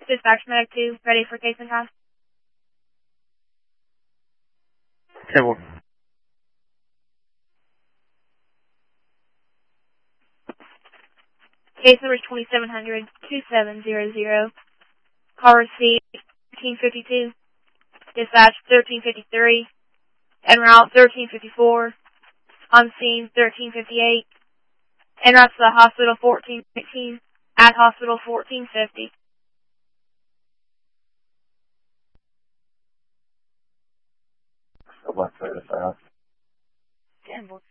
Dispatch Medic 2, ready for case and time. Table. Case number is 2700-2700. Call received 1352. Dispatch 1353. En route 1354. On scene 1358. En route to the hospital 1419. At hospital 1450. Left side of the house. 10